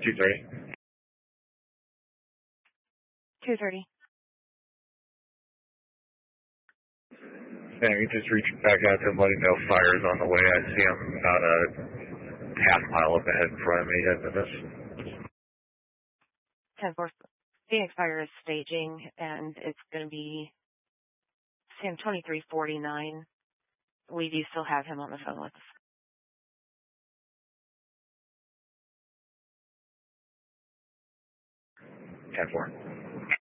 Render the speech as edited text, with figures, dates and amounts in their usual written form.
230. 230. And you just reaching back out to him, letting know fire's on the way. I see him about a half mile up ahead in front of me heading to this. 10-4. Phoenix Fire is staging, and it's going to be Sam 2349. We do still have him on the phone with us. 10-4.